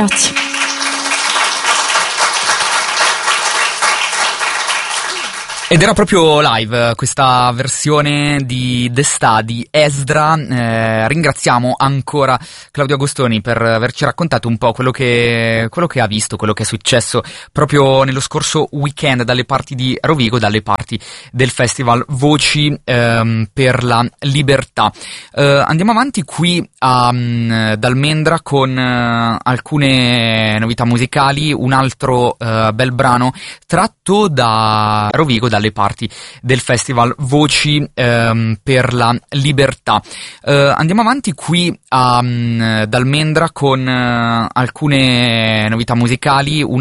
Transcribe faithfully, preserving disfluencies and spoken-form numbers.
Grazie. Ed era proprio live questa versione di Destà di Esdra. Eh, ringraziamo ancora Claudio Agostoni per averci raccontato un po' quello che, quello che ha visto, quello che è successo proprio nello scorso weekend dalle parti di Rovigo, dalle parti del festival Voci ehm, per la Libertà. Eh, andiamo avanti qui a um, Dalmendra con uh, alcune novità musicali, un altro uh, bel brano tratto da Rovigo, dalle parti del festival Voci ehm, per la Libertà. Eh, andiamo avanti qui a um, Dalmendra con uh, alcune novità musicali, un